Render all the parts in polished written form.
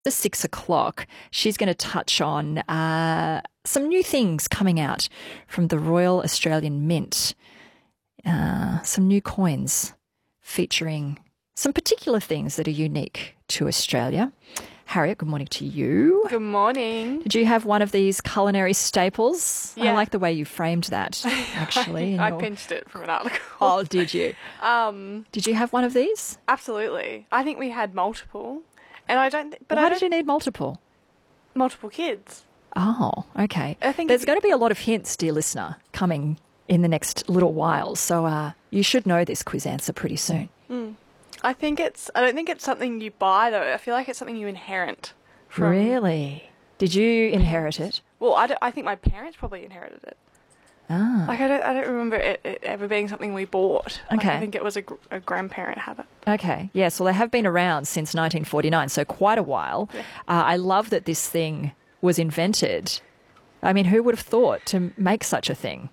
The 6 o'clock, she's going to touch on some new things coming out from the Royal Australian Mint. Some new coins featuring some particular things that are unique to Australia. Harriet, good morning to you. Good morning. Did you have one of these culinary staples? Yeah. I like the way you framed that, actually. I pinched it from an article. Oh, did you? Did you have one of these? Absolutely. I think we had multiple. And I don't... Why did you need multiple? Multiple kids. Oh, okay. I think There's going to be a lot of hints, dear listener, coming in the next little while. So you should know this quiz answer pretty soon. I don't think it's something you buy, though. I feel like it's something you inherit. Really? Did you inherit it? Well, I think my parents probably inherited it. Ah. Like, I don't remember it ever being something we bought. Like, Okay. I think it was a grandparent had it. Okay. Yes, well, they have been around since 1949, so quite a while. Yeah. I love that this thing was invented. I mean, who would have thought to make such a thing?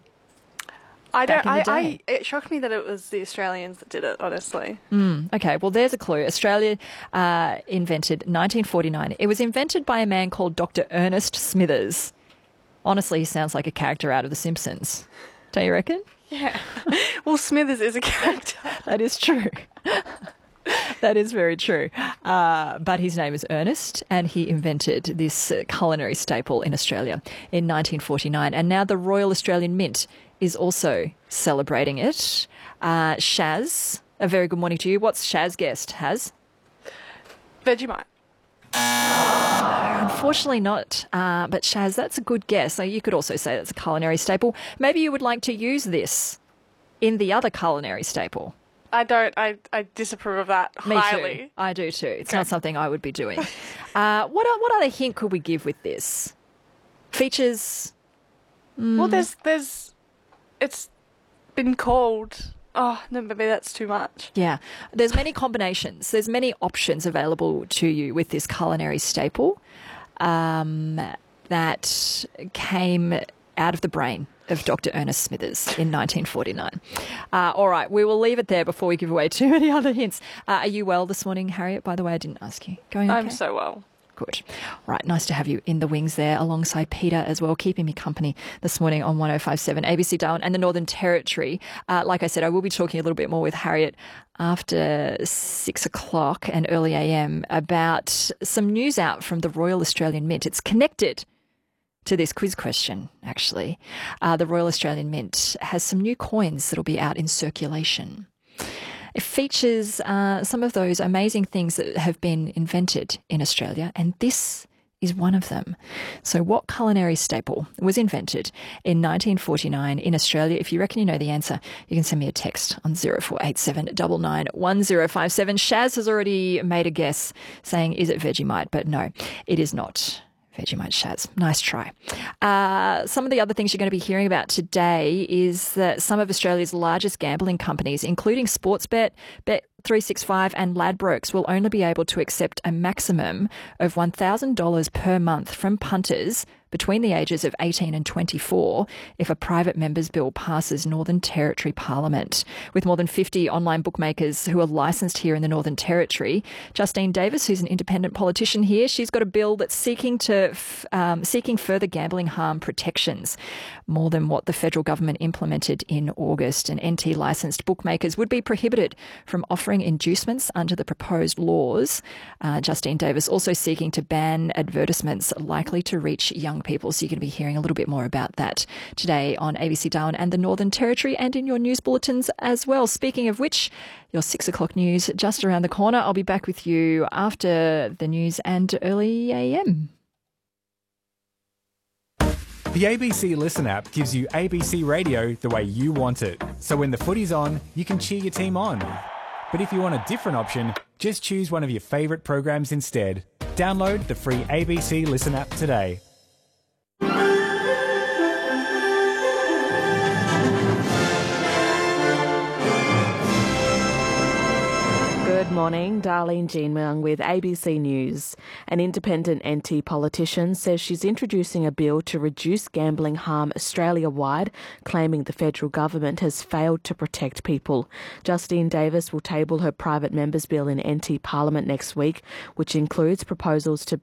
It shocked me that it was the Australians that did it, honestly. Okay, well, there's a clue. Australia invented 1949. It was invented by a man called Dr. Ernest Smithers. Honestly, he sounds like a character out of The Simpsons. Don't you reckon? Yeah. Well, Smithers is a character. That is true. That is very true. But his name is Ernest, and he invented this culinary staple in Australia in 1949. And now the Royal Australian Mint is also celebrating it. Shaz, a very good morning to you. What's Shaz guessed, Haz? Vegemite. Unfortunately not, but Shaz, that's a good guess. So you could also say that's a culinary staple. Maybe you would like to use this in the other culinary staple. I don't. I disapprove of that Me highly. too. I do too. It's Okay. not something I would be doing. What other hint could we give with this? Features? Well, it's been called. Oh no, maybe that's too much. Yeah. There's many combinations. There's many options available to you with this culinary staple that came out of the brain of Dr. Ernest Smithers in 1949. All right, we will leave it there before we give away too many other hints. Are you well this morning, Harriet? By the way, I didn't ask you. Going okay? I'm so well. Good. Right, nice to have you in the wings there alongside Peter as well, keeping me company this morning on 105.7 ABC Darwin and the Northern Territory. Like I said, I will be talking a little bit more with Harriet after 6 o'clock and early AM about some news out from the Royal Australian Mint. It's connected to this quiz question, actually. The Royal Australian Mint has some new coins that'll be out in circulation. It features some of those amazing things that have been invented in Australia, and this is one of them. So what culinary staple was invented in 1949 in Australia? If you reckon you know the answer, you can send me a text on 0487 99 1057. Shaz has already made a guess saying, is it Vegemite? But no, it is not. Vegemite, Shaz. Nice try. Some of the other things you're going to be hearing about today is that some of Australia's largest gambling companies, including Sportsbet, Bet365 and Ladbrokes, will only be able to accept a maximum of $1,000 per month from punters between the ages of 18 and 24 if a private member's bill passes Northern Territory Parliament. With more than 50 online bookmakers who are licensed here in the Northern Territory, Justine Davis, who's an independent politician here, she's got a bill that's seeking further gambling harm protections, more than what the federal government implemented in August. And NT licensed bookmakers would be prohibited from offering inducements under the proposed laws. Justine Davis also seeking to ban advertisements likely to reach young people. So you're going to be hearing a little bit more about that today on ABC Darwin and the Northern Territory and in your news bulletins as well. Speaking of which, your 6 o'clock news just around the corner. I'll be back with you after the news and early AM. The ABC Listen app gives you ABC radio the way you want it. So when the footy's on, you can cheer your team on. But if you want a different option, just choose one of your favourite programs instead. Download the free ABC Listen app today. Good morning, Darlene Jean Myung with ABC News. An independent NT politician says she's introducing a bill to reduce gambling harm Australia-wide, claiming the federal government has failed to protect people. Justine Davis will table her private members bill in NT Parliament next week, which includes proposals to